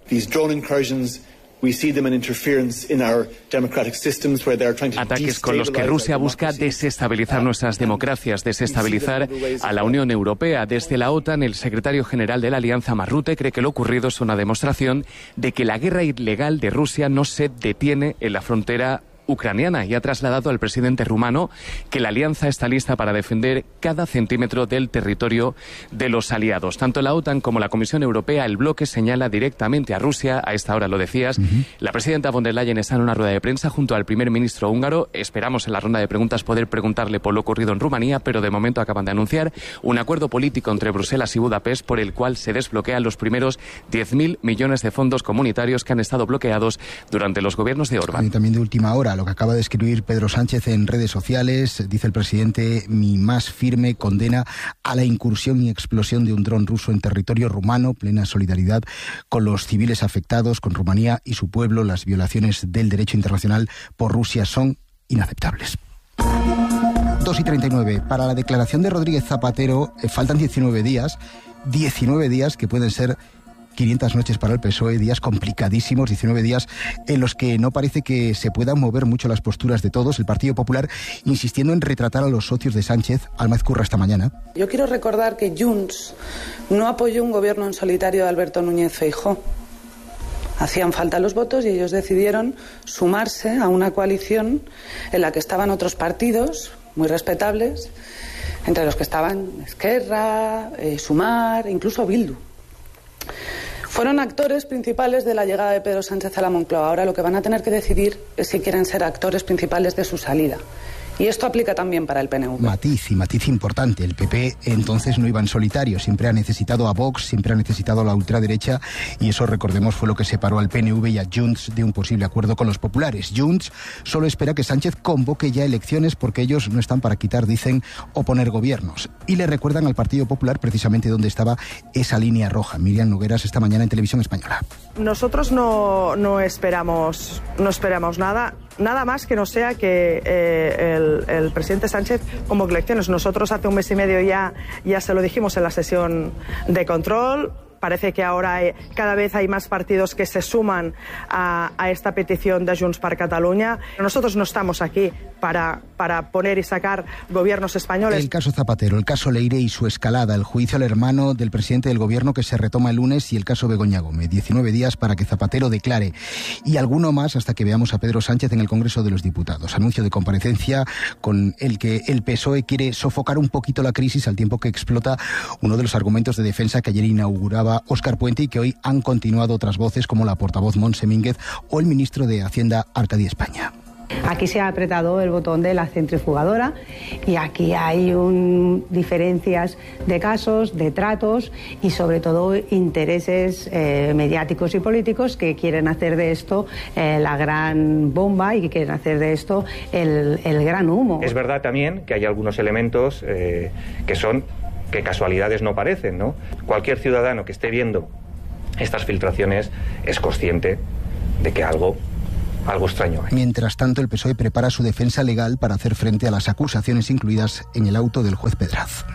Ataques con los que Rusia busca desestabilizar nuestras democracias, desestabilizar a la Unión Europea. Desde la OTAN, el secretario general de la Alianza, Marrute, cree que lo ocurrido es una demostración de que la guerra ilegal de Rusia no se detiene en la frontera ucraniana y ha trasladado al presidente rumano que la alianza está lista para defender cada centímetro del territorio de los aliados. Tanto la OTAN como la Comisión Europea, el bloque señala directamente a Rusia, a esta hora lo decías. Uh-huh. La presidenta von der Leyen está en una rueda de prensa junto al primer ministro húngaro. Esperamos en la ronda de preguntas poder preguntarle por lo ocurrido en Rumanía, pero de momento acaban de anunciar un acuerdo político entre Bruselas y Budapest por el cual se desbloquean los primeros diez mil millones de fondos comunitarios que han estado bloqueados durante los gobiernos de Orbán. Y también de última hora, lo que acaba de escribir Pedro Sánchez en redes sociales, dice el presidente: mi más firme condena a la incursión y explosión de un dron ruso en territorio rumano, plena solidaridad con los civiles afectados, con Rumanía y su pueblo. Las violaciones del derecho internacional por Rusia son inaceptables. dos y treinta y nueve. Para la declaración de Rodríguez Zapatero eh, faltan diecinueve días, diecinueve días que pueden ser quinientas noches para el P S O E, días complicadísimos, diecinueve días en los que no parece que se puedan mover mucho las posturas de todos. El Partido Popular insistiendo en retratar a los socios de Sánchez. Alma Ezcurra esta mañana. Yo quiero recordar que Junts no apoyó un gobierno en solitario de Alberto Núñez Feijóo. Hacían falta los votos y ellos decidieron sumarse a una coalición en la que estaban otros partidos muy respetables, entre los que estaban Esquerra, eh, Sumar, incluso Bildu. Fueron actores principales de la llegada de Pedro Sánchez a la Moncloa. Ahora lo que van a tener que decidir es si quieren ser actores principales de su salida. Y esto aplica también para el P N V. Matiz, y matiz importante. El P P entonces no iba en solitario. Siempre ha necesitado a Vox, siempre ha necesitado a la ultraderecha. Y eso, recordemos, fue lo que separó al P N V y a Junts de un posible acuerdo con los populares. Junts solo espera que Sánchez convoque ya elecciones porque ellos no están para quitar, dicen, o poner gobiernos. Y le recuerdan al Partido Popular precisamente dónde estaba esa línea roja. Miriam Nogueras esta mañana en Televisión Española. Nosotros no, no esperamos, no esperamos nada. Nada más que no sea que eh, el, el presidente Sánchez convoque elecciones. Nosotros hace un mes y medio ya, ya se lo dijimos en la sesión de control. parece que ahora hay, cada vez hay más partidos que se suman a, a esta petición de Junts per Catalunya. Nosotros no estamos aquí para, para poner y sacar gobiernos españoles. El caso Zapatero, el caso Leire y su escalada, el juicio al hermano del presidente del gobierno que se retoma el lunes y el caso Begoña Gómez. diecinueve días para que Zapatero declare. Y alguno más hasta que veamos a Pedro Sánchez en el Congreso de los Diputados. Anuncio de comparecencia con el que el P S O E quiere sofocar un poquito la crisis al tiempo que explota uno de los argumentos de defensa que ayer inauguraba Óscar Puente y que hoy han continuado otras voces como la portavoz Montse Mínguez o el ministro de Hacienda Arcadi España. Aquí se ha apretado el botón de la centrifugadora y aquí hay un, diferencias de casos, de tratos y sobre todo intereses eh, mediáticos y políticos que quieren hacer de esto eh, la gran bomba y que quieren hacer de esto el, el gran humo. Es verdad también que hay algunos elementos eh, que son que casualidades no parecen, ¿no? Cualquier ciudadano que esté viendo estas filtraciones es consciente de que algo Algo extraño. ¿eh? Mientras tanto, el P S O E prepara su defensa legal para hacer frente a las acusaciones incluidas en el auto del juez Pedraz.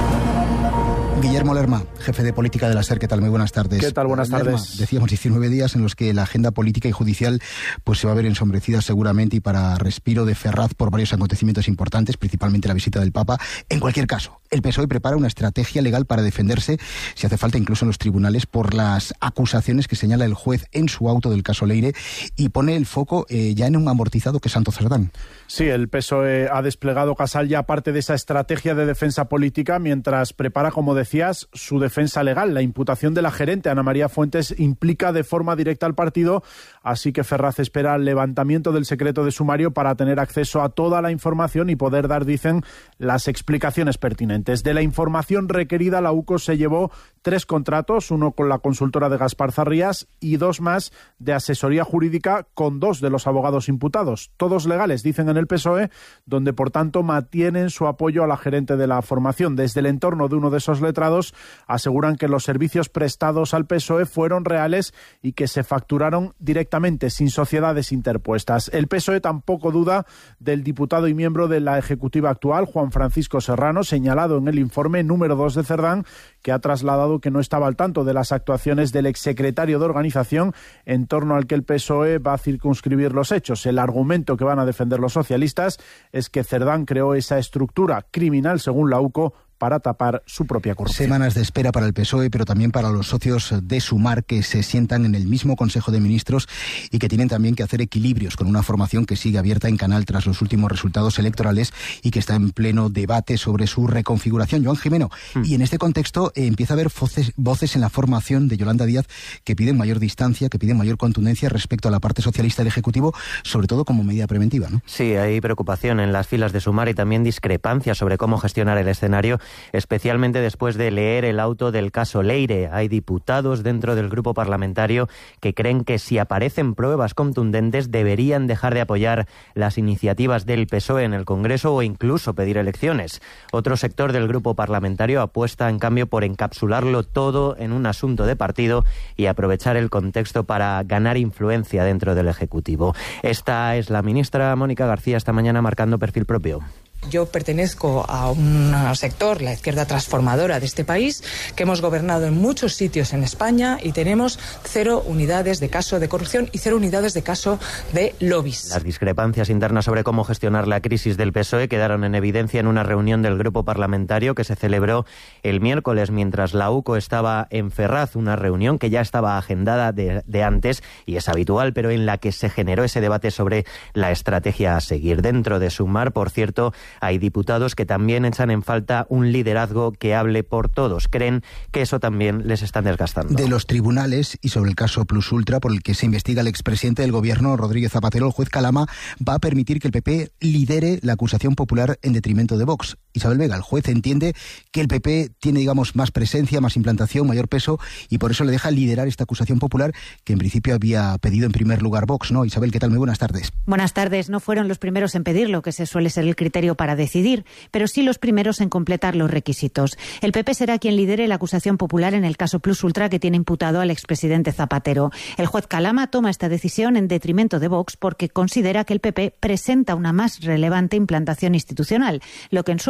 Guillermo Lerma, jefe de política de la SER, ¿qué tal? Muy buenas tardes. ¿Qué tal? Buenas Lerma, tardes. Decíamos diecinueve días en los que la agenda política y judicial pues se va a ver ensombrecida seguramente y para respiro de Ferraz por varios acontecimientos importantes, principalmente la visita del Papa. En cualquier caso, el P S O E prepara una estrategia legal para defenderse, si hace falta incluso en los tribunales, por las acusaciones que señala el juez en su auto del caso Leire y pone el foco eh, ya en un amortizado que es Santo Cerdán. Sí, el P S O E ha desplegado, Casal, ya parte de esa estrategia de defensa política mientras prepara, como decías, su defensa legal. La imputación de la gerente Ana María Fuentes implica de forma directa al partido, así que Ferraz espera el levantamiento del secreto de sumario para tener acceso a toda la información y poder dar, dicen, las explicaciones pertinentes. De la información requerida, la U C O se llevó tres contratos, uno con la consultora de Gaspar Zarrías y dos más de asesoría jurídica con dos de los abogados imputados, todos legales, dicen en el P S O E, donde por tanto mantienen su apoyo a la gerente de la formación. Desde el entorno de uno de esos letrados aseguran que los servicios prestados al P S O E fueron reales y que se facturaron directamente, sin sociedades interpuestas. El P S O E tampoco duda del diputado y miembro de la ejecutiva actual, Juan Francisco Serrano, señalado en el informe número dos de Cerdán, que ha trasladado que no estaba al tanto de las actuaciones del exsecretario de organización en torno al que el P S O E va a circunscribir los hechos. El argumento que van a defender los socialistas es que Cerdán creó esa estructura criminal, según la U C O, para tapar su propia corrupción. Semanas de espera para el P S O E, pero también para los socios de Sumar que se sientan en el mismo Consejo de Ministros y que tienen también que hacer equilibrios con una formación que sigue abierta en canal tras los últimos resultados electorales y que está en pleno debate sobre su reconfiguración. Joan Jimeno, mm. y en este contexto eh, empieza a haber voces, voces en la formación de Yolanda Díaz que piden mayor distancia, que piden mayor contundencia respecto a la parte socialista del Ejecutivo, sobre todo como medida preventiva, ¿no? Sí, hay preocupación en las filas de Sumar y también discrepancia sobre cómo gestionar el escenario, especialmente después de leer el auto del caso Leire. Hay diputados dentro del grupo parlamentario que creen que si aparecen pruebas contundentes deberían dejar de apoyar las iniciativas del P S O E en el Congreso o incluso pedir elecciones. Otro sector del grupo parlamentario apuesta, en cambio, por encapsularlo todo en un asunto de partido y aprovechar el contexto para ganar influencia dentro del Ejecutivo. Esta es la ministra Mónica García esta mañana marcando perfil propio. Yo pertenezco a un sector, la izquierda transformadora de este país, que hemos gobernado en muchos sitios en España y tenemos cero unidades de caso de corrupción y cero unidades de caso de lobbies. Las discrepancias internas sobre cómo gestionar la crisis del P S O E quedaron en evidencia en una reunión del grupo parlamentario que se celebró el miércoles mientras la U C O estaba en Ferraz, una reunión que ya estaba agendada de, de antes y es habitual, pero en la que se generó ese debate sobre la estrategia a seguir. Dentro de Sumar, por cierto, hay diputados que también echan en falta un liderazgo que hable por todos. Creen que eso también les está desgastando. De los tribunales y sobre el caso Plus Ultra, por el que se investiga el expresidente del gobierno, Rodríguez Zapatero, el juez Calama va a permitir que el P P lidere la acusación popular en detrimento de Vox. Isabel Vega, el juez entiende que el P P tiene, digamos, más presencia, más implantación, mayor peso y por eso le deja liderar esta acusación popular que en principio había pedido en primer lugar Vox, ¿no? Isabel, ¿qué tal? Muy buenas tardes. Buenas tardes. No fueron los primeros en pedirlo, que se suele ser el criterio para decidir, pero sí los primeros en completar los requisitos. El P P será quien lidere la acusación popular en el caso Plus Ultra que tiene imputado al expresidente Zapatero. El juez Calama toma esta decisión en detrimento de Vox porque considera que el P P presenta una más relevante implantación institucional, lo que en su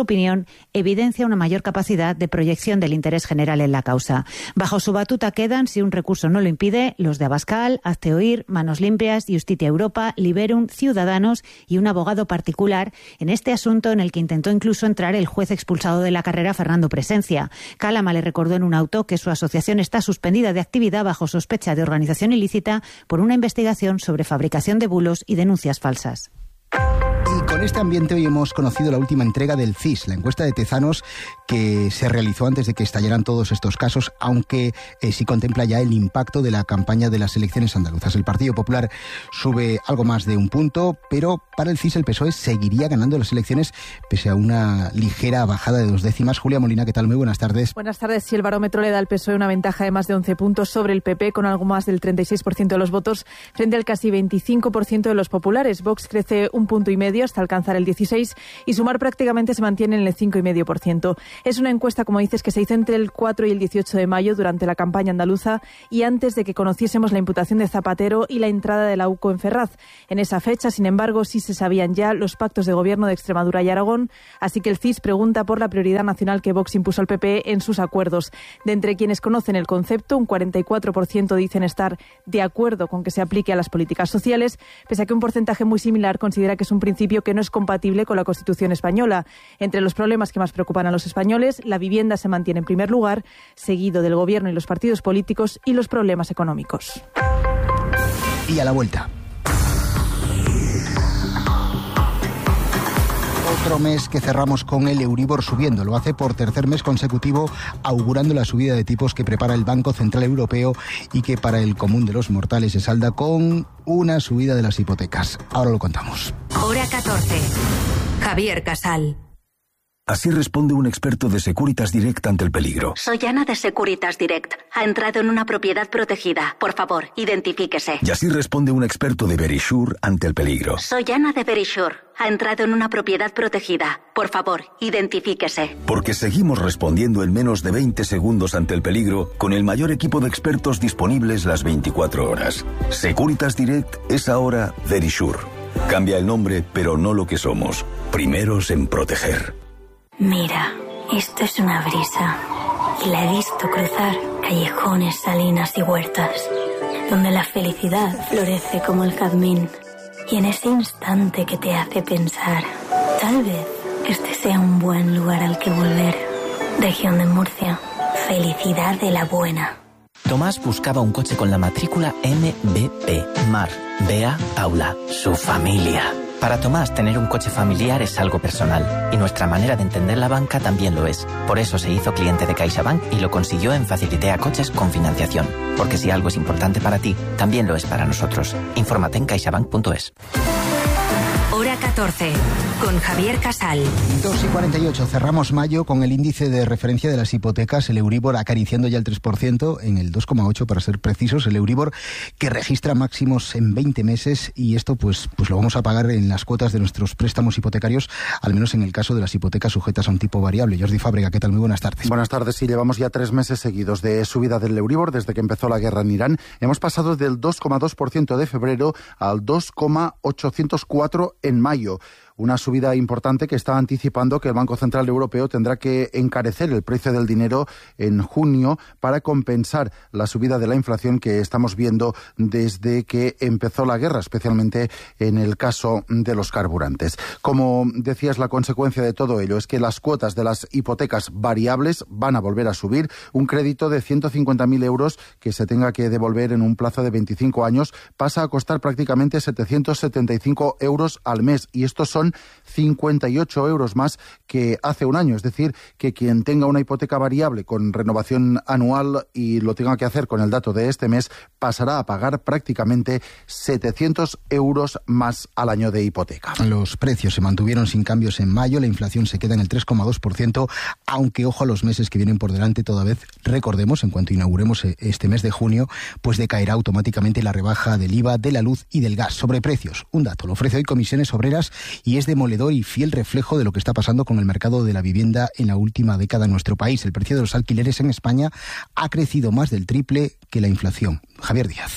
opinión, evidencia una mayor capacidad de proyección del interés general en la causa. Bajo su batuta quedan, si un recurso no lo impide, los de Abascal, Hazte Oír, Manos Limpias, Justitia Europa, Liberum, Ciudadanos y un abogado particular en este asunto en el que intentó incluso entrar el juez expulsado de la carrera, Fernando Presencia. Cálama le recordó en un auto que su asociación está suspendida de actividad bajo sospecha de organización ilícita por una investigación sobre fabricación de bulos y denuncias falsas. Y con este ambiente hoy hemos conocido la última entrega del C I S, la encuesta de Tezanos que se realizó antes de que estallaran todos estos casos, aunque eh, sí contempla ya el impacto de la campaña de las elecciones andaluzas. El Partido Popular sube algo más de un punto, pero para el C I S el P S O E seguiría ganando las elecciones pese a una ligera bajada de dos décimas. Julia Molina, ¿qué tal? Muy buenas tardes. Buenas tardes. Si el barómetro le da al P S O E una ventaja de más de once puntos sobre el P P, con algo más del treinta y seis por ciento de los votos frente al casi veinticinco por ciento de los populares. Vox crece un punto y medio hasta alcanzar el dieciséis y Sumar prácticamente se mantiene en el cinco coma cinco por ciento. Es una encuesta, como dices, que se hizo entre el cuatro y el dieciocho de mayo durante la campaña andaluza y antes de que conociésemos la imputación de Zapatero y la entrada de la U C O en Ferraz. En esa fecha, sin embargo, sí se sabían ya los pactos de gobierno de Extremadura y Aragón, así que el C I S pregunta por la prioridad nacional que Vox impuso al P P en sus acuerdos. De entre quienes conocen el concepto, un cuarenta y cuatro por ciento dicen estar de acuerdo con que se aplique a las políticas sociales, pese a que un porcentaje muy similar considera que es un principio que no es compatible con la Constitución española. Entre los problemas que más preocupan a los españoles, la vivienda se mantiene en primer lugar, seguido del gobierno y los partidos políticos y los problemas económicos. Y a la vuelta. Otro mes que cerramos con el Euribor subiendo. Lo hace por tercer mes consecutivo, augurando la subida de tipos que prepara el Banco Central Europeo y que para el común de los mortales se salda con una subida de las hipotecas. Ahora lo contamos. Hora catorce. Javier Casal. Así responde un experto de Securitas Direct ante el peligro. Soy Ana de Securitas Direct. Ha entrado en una propiedad protegida. Por favor, identifíquese. Y así responde un experto de Verisure ante el peligro. Soy Ana de Verisure. Ha entrado en una propiedad protegida. Por favor, identifíquese. Porque seguimos respondiendo en menos de veinte segundos ante el peligro con el mayor equipo de expertos disponibles las veinticuatro horas. Securitas Direct es ahora Verisure. Cambia el nombre, pero no lo que somos. Primeros en proteger. Mira, esto es una brisa y la he visto cruzar callejones, salinas y huertas, donde la felicidad florece como el jazmín. Y en ese instante que te hace pensar, tal vez este sea un buen lugar al que volver. Región de Murcia, felicidad de la buena. Tomás buscaba un coche con la matrícula M B P, Mar, Bea, Paula, su familia. Para Tomás, tener un coche familiar es algo personal, y nuestra manera de entender la banca también lo es. Por eso se hizo cliente de CaixaBank y lo consiguió en Facilitea Coches con financiación. Porque si algo es importante para ti, también lo es para nosotros. Infórmate en caixabank punto es. Hora catorce, con Javier Casal. dos y cuarenta y ocho, cerramos mayo con el índice de referencia de las hipotecas, el Euribor acariciando ya el tres por ciento, en el dos coma ocho para ser precisos, el Euribor que registra máximos en veinte meses, y esto pues, pues lo vamos a pagar en las cuotas de nuestros préstamos hipotecarios, al menos en el caso de las hipotecas sujetas a un tipo variable. Jordi Fábrega, ¿qué tal? Muy buenas tardes. Buenas tardes. Sí, llevamos ya tres meses seguidos de subida del Euribor desde que empezó la guerra en Irán. Hemos pasado del dos coma dos por ciento de febrero al dos coma ochocientos cuatro en mayo. Una subida importante que está anticipando que el Banco Central Europeo tendrá que encarecer el precio del dinero en junio para compensar la subida de la inflación que estamos viendo desde que empezó la guerra, especialmente en el caso de los carburantes. Como decías, la consecuencia de todo ello es que las cuotas de las hipotecas variables van a volver a subir. Un crédito de ciento cincuenta mil euros que se tenga que devolver en un plazo de veinticinco años pasa a costar prácticamente setecientos setenta y cinco euros al mes, y estos son cincuenta y ocho euros más que hace un año. Es decir, que quien tenga una hipoteca variable con renovación anual y lo tenga que hacer con el dato de este mes, pasará a pagar prácticamente setecientos euros más al año de hipoteca. Los precios se mantuvieron sin cambios en mayo, la inflación se queda en el tres coma dos por ciento, aunque ojo a los meses que vienen por delante. Toda vez, recordemos, en cuanto inauguremos este mes de junio, pues decaerá automáticamente la rebaja del I V A, de la luz y del gas. Sobre precios, un dato lo ofrece hoy Comisiones Obreras y es demoledor y fiel reflejo de lo que está pasando con el mercado de la vivienda en la última década en nuestro país. El precio de los alquileres en España ha crecido más del triple que la inflación. Javier Díaz.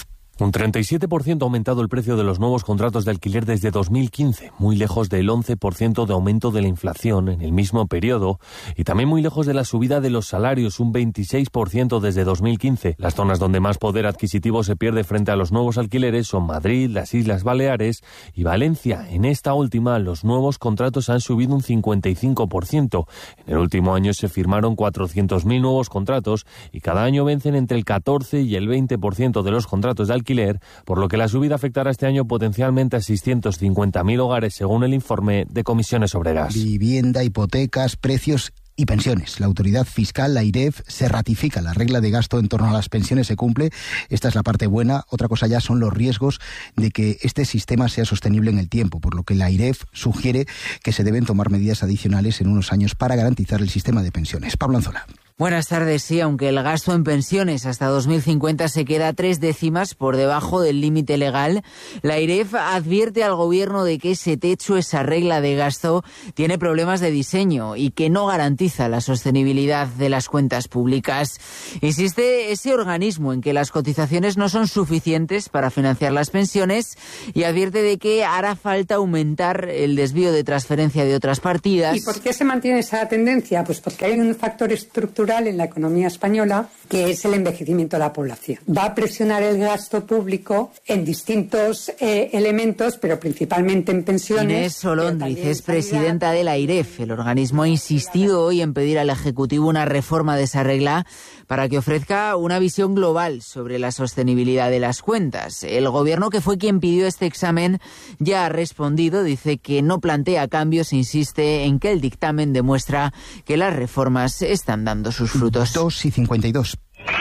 Un treinta y siete por ciento ha aumentado el precio de los nuevos contratos de alquiler desde dos mil quince, muy lejos del once por ciento de aumento de la inflación en el mismo periodo y también muy lejos de la subida de los salarios, un veintiséis por ciento desde dos mil quince. Las zonas donde más poder adquisitivo se pierde frente a los nuevos alquileres son Madrid, las Islas Baleares y Valencia. En esta última, los nuevos contratos han subido un cincuenta y cinco por ciento. En el último año se firmaron cuatrocientos mil nuevos contratos y cada año vencen entre el catorce y el veinte por ciento de los contratos de alquiler, por lo que la subida afectará este año potencialmente a seiscientos cincuenta mil hogares, según el informe de Comisiones Obreras. Vivienda, hipotecas, precios y pensiones. La autoridad fiscal, la AIREF, se ratifica. La regla de gasto en torno a las pensiones se cumple. Esta es la parte buena. Otra cosa ya son los riesgos de que este sistema sea sostenible en el tiempo, por lo que la AIREF sugiere que se deben tomar medidas adicionales en unos años para garantizar el sistema de pensiones. Pablo Anzola. Buenas tardes. Sí, aunque el gasto en pensiones hasta dos mil cincuenta se queda a tres décimas por debajo del límite legal, la AIREF advierte al gobierno de que ese techo, esa regla de gasto, tiene problemas de diseño y que no garantiza la sostenibilidad de las cuentas públicas. Insiste ese organismo en que las cotizaciones no son suficientes para financiar las pensiones y advierte de que hará falta aumentar el desvío de transferencia de otras partidas. ¿Y por qué se mantiene esa tendencia? Pues porque hay un factor estructural en la economía española, que es el envejecimiento de la población. Va a presionar el gasto público en distintos eh, elementos, pero principalmente en pensiones. Inés Solóndiz es presidenta de la AIREF. El organismo ha insistido hoy en pedir al Ejecutivo una reforma de esa regla para que ofrezca una visión global sobre la sostenibilidad de las cuentas. El gobierno, que fue quien pidió este examen, ya ha respondido. Dice que no plantea cambios, insiste en que el dictamen demuestra que las reformas están dando sus frutos. dos y cincuenta y dos.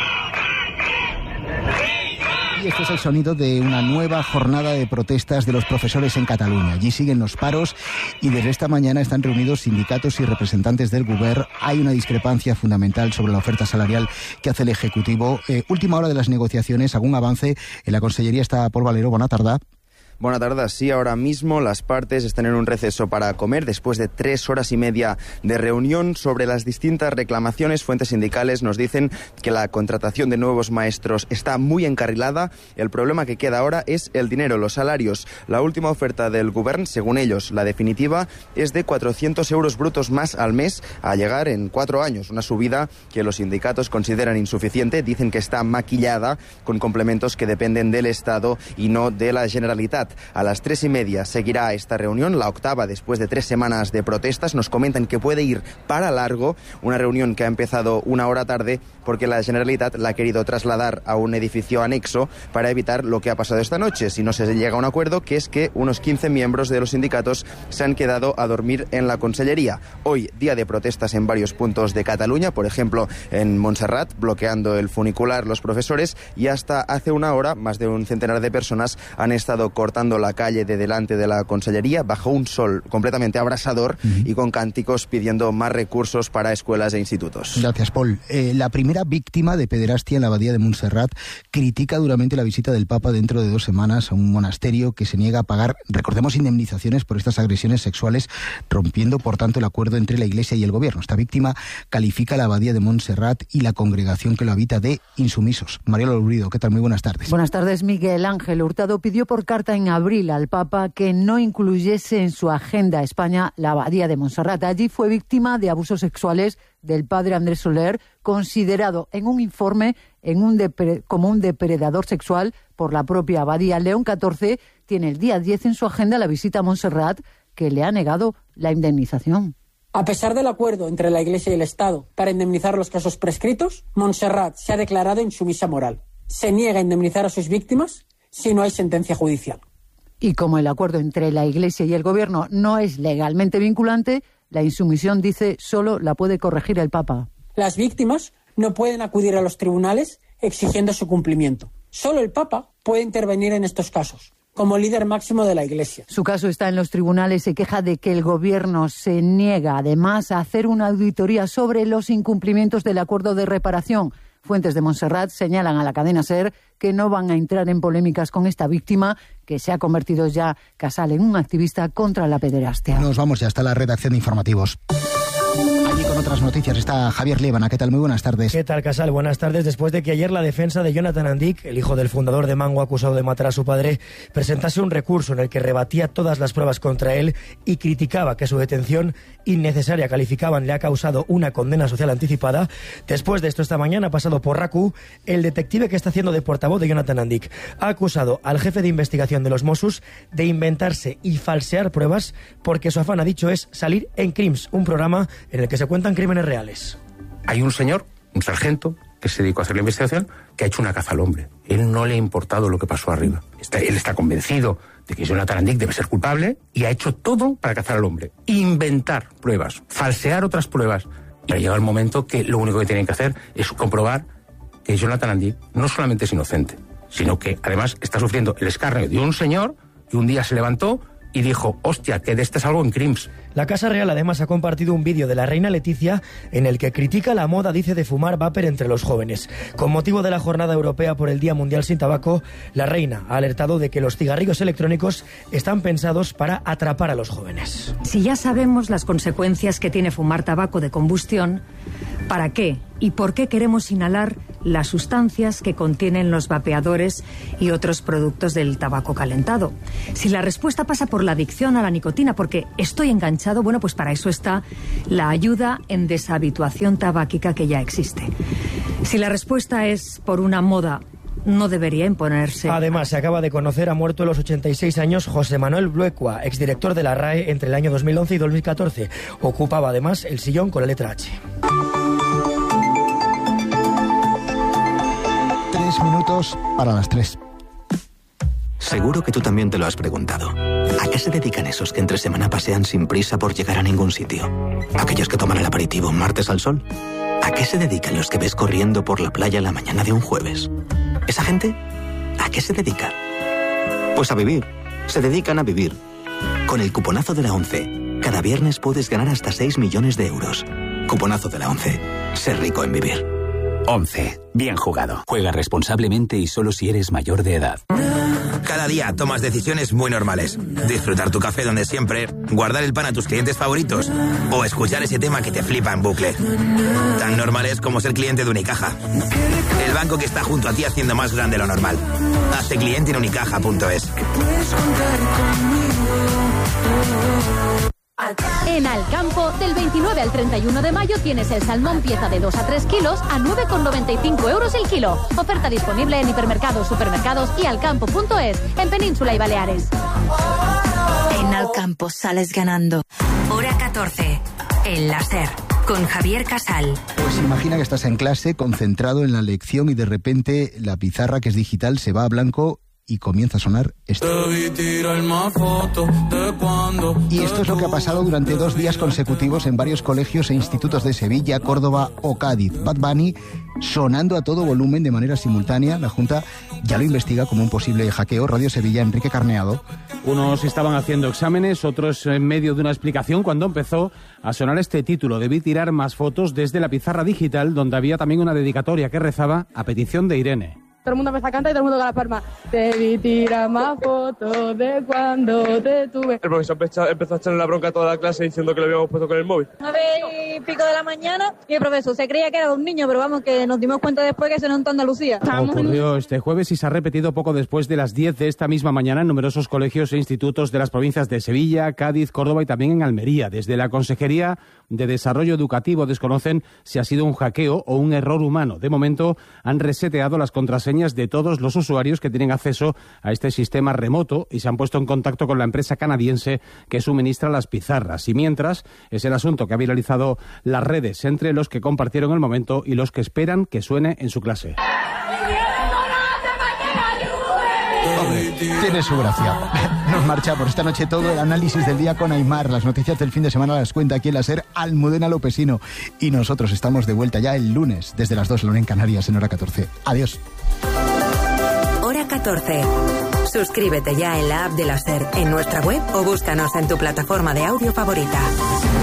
Y este es el sonido de una nueva jornada de protestas de los profesores en Cataluña. Allí siguen los paros y desde esta mañana están reunidos sindicatos y representantes del Govern. Hay una discrepancia fundamental sobre la oferta salarial que hace el Ejecutivo. Eh, última hora de las negociaciones, algún avance en la Consellería. Está Paul Valero. Buena tarde. Buenas tardes. Sí, ahora mismo las partes están en un receso para comer después de tres horas y media de reunión sobre las distintas reclamaciones. Fuentes sindicales nos dicen que la contratación de nuevos maestros está muy encarrilada. El problema que queda ahora es el dinero, los salarios. La última oferta del Govern, según ellos, la definitiva, es de cuatrocientos euros brutos más al mes a llegar en cuatro años. Una subida que los sindicatos consideran insuficiente. Dicen que está maquillada con complementos que dependen del Estado y no de la Generalitat. A las tres y media seguirá esta reunión, la octava después de tres semanas de protestas. Nos comentan que puede ir para largo, una reunión que ha empezado una hora tarde porque la Generalitat la ha querido trasladar a un edificio anexo para evitar lo que ha pasado esta noche. Si no se llega a un acuerdo, que es que unos quince miembros de los sindicatos se han quedado a dormir en la Consellería. Hoy, día de protestas en varios puntos de Cataluña, por ejemplo en Montserrat, bloqueando el funicular los profesores, y hasta hace una hora más de un centenar de personas han estado cortando la calle de delante de la Consellería bajo un sol completamente abrasador uh-huh. y con cánticos pidiendo más recursos para escuelas e institutos. Gracias, Paul. Eh, la primera víctima de pederastia en la abadía de Montserrat critica duramente la visita del Papa dentro de dos semanas a un monasterio que se niega a pagar, recordemos, indemnizaciones por estas agresiones sexuales, rompiendo por tanto el acuerdo entre la Iglesia y el Gobierno. Esta víctima califica la abadía de Montserrat y la congregación que lo habita de insumisos. Mariela Lurido, ¿qué tal? Muy buenas tardes. Buenas tardes. Miguel Ángel Hurtado pidió por carta en abril al Papa que no incluyese en su agenda a España la abadía de Montserrat. Allí fue víctima de abusos sexuales del padre Andrés Soler, considerado en un informe en un depre- como un depredador sexual por la propia abadía. León catorce tiene el día diez en su agenda la visita a Montserrat, que le ha negado la indemnización. A pesar del acuerdo entre la Iglesia y el Estado para indemnizar los casos prescritos, Montserrat se ha declarado insumisa moral. Se niega a indemnizar a sus víctimas si no hay sentencia judicial. Y como el acuerdo entre la Iglesia y el Gobierno no es legalmente vinculante, la insumisión, dice, solo la puede corregir el Papa. Las víctimas no pueden acudir a los tribunales exigiendo su cumplimiento. Solo el Papa puede intervenir en estos casos, como líder máximo de la Iglesia. Su caso está en los tribunales. Se queja de que el Gobierno se niega, además, a hacer una auditoría sobre los incumplimientos del acuerdo de reparación. Fuentes de Montserrat señalan a la cadena SER que no van a entrar en polémicas con esta víctima, que se ha convertido ya, Casal, en un activista contra la pederastia. Nos vamos ya hasta la redacción de informativos. Allí con otras noticias está Javier Líbana. ¿Qué tal? Muy buenas tardes. ¿Qué tal, Casal? Buenas tardes. Después de que ayer la defensa de Jonathan Andic, el hijo del fundador de Mango acusado de matar a su padre, presentase un recurso en el que rebatía todas las pruebas contra él y criticaba que su detención innecesaria, calificaban, le ha causado una condena social anticipada. Después de esto, esta mañana ha pasado por RACU el detective que está haciendo de portavoz de Jonathan Andic. Ha acusado al jefe de investigación de los Mossos de inventarse y falsear pruebas porque su afán, ha dicho, es salir en Crims, un programa en el que se cuentan crímenes reales. Hay un señor, un sargento, que se dedicó a hacer la investigación, que ha hecho una caza al hombre. Él no le ha importado lo que pasó arriba. Está, él está convencido de que Jonathan Andic debe ser culpable y ha hecho todo para cazar al hombre. Inventar pruebas, falsear otras pruebas. Y ha llegado el momento que lo único que tienen que hacer es comprobar que Jonathan Andic no solamente es inocente, sino que además está sufriendo el escarnio de un señor que un día se levantó y dijo, hostia, que de este es algo en Crims. La Casa Real además ha compartido un vídeo de la reina Leticia en el que critica la moda, dice, de fumar vapor entre los jóvenes. Con motivo de la Jornada Europea por el Día Mundial sin Tabaco, la reina ha alertado de que los cigarrillos electrónicos están pensados para atrapar a los jóvenes. Si ya sabemos las consecuencias que tiene fumar tabaco de combustión, ¿para qué y por qué queremos inhalar las sustancias que contienen los vapeadores y otros productos del tabaco calentado? Si la respuesta pasa por la adicción a la nicotina, porque estoy enganchado, bueno, pues para eso está la ayuda en deshabituación tabáquica que ya existe. Si la respuesta es por una moda, no debería imponerse. Además, se acaba de conocer, ha muerto a los ochenta y seis años José Manuel Bluecua, exdirector de la R A E entre el año dos mil once y dos mil catorce. Ocupaba además el sillón con la letra H. Tres minutos para las tres. Seguro que tú también te lo has preguntado. ¿A qué se dedican esos que entre semana pasean sin prisa por llegar a ningún sitio? ¿Aquellos que toman el aperitivo un martes al sol? ¿A qué se dedican los que ves corriendo por la playa la mañana de un jueves? ¿Esa gente? ¿A qué se dedica? Pues a vivir. Se dedican a vivir. Con el cuponazo de la ONCE, cada viernes puedes ganar hasta seis millones de euros. Cuponazo de la ONCE. Ser rico en vivir. once. Bien jugado. Juega responsablemente y solo si eres mayor de edad. Cada día tomas decisiones muy normales. Disfrutar tu café donde siempre, guardar el pan a tus clientes favoritos o escuchar ese tema que te flipa en bucle. Tan normales como ser cliente de Unicaja. El banco que está junto a ti haciendo más grande lo normal. Hazte cliente en unicaja punto es. En Alcampo, del veintinueve al treinta y uno de mayo tienes el salmón pieza de dos a tres kilos a nueve con noventa y cinco euros el kilo. Oferta disponible en hipermercados, supermercados y alcampo punto es, en Península y Baleares. En Alcampo sales ganando. Hora catorce. El láser. Con Javier Casal. Pues imagina que estás en clase, concentrado en la lección y de repente la pizarra, que es digital, se va a blanco y comienza a sonar esto. Y esto es lo que ha pasado durante dos días consecutivos en varios colegios e institutos de Sevilla, Córdoba o Cádiz. Bad Bunny sonando a todo volumen de manera simultánea. La Junta ya lo investiga como un posible hackeo. Radio Sevilla, Enrique Carneado. Unos estaban haciendo exámenes, otros en medio de una explicación cuando empezó a sonar este título. Debí tirar más fotos desde la pizarra digital, donde había también una dedicatoria que rezaba a petición de Irene. Todo el mundo empezó a cantar y todo el mundo con la palma. Te vi tirar más fotos de cuando te tuve. El profesor empezó a echarle la bronca a toda la clase diciendo que lo habíamos puesto con el móvil. Nueve y pico de la mañana y el profesor se creía que era un niño, pero vamos, que nos dimos cuenta después que se notó Andalucía. Ocurrió este jueves y se ha repetido poco después de las diez de esta misma mañana en numerosos colegios e institutos de las provincias de Sevilla, Cádiz, Córdoba y también en Almería. Desde la Consejería de Desarrollo Educativo desconocen si ha sido un hackeo o un error humano. De momento han reseteado las contraseñas de todos los usuarios que tienen acceso a este sistema remoto y se han puesto en contacto con la empresa canadiense que suministra las pizarras. Y mientras, es el asunto que ha viralizado las redes entre los que compartieron el momento y los que esperan que suene en su clase. Hombre, tiene su gracia. Nos marcha por esta noche todo el análisis del día con Aimar. Las noticias del fin de semana las cuenta aquí en la SER Almudena Lopesino. Y nosotros estamos de vuelta ya el lunes, desde las dos, la una en Canarias, en hora catorce. Adiós. Hora catorce. Suscríbete ya en la app de la SER, en nuestra web o búscanos en tu plataforma de audio favorita.